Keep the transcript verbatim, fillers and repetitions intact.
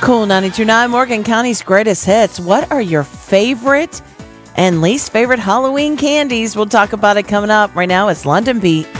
Cool ninety-two point nine Morgan County's greatest hits. What are your favorite and least favorite Halloween candies? We'll talk about it coming up. Right now, it's London Beat.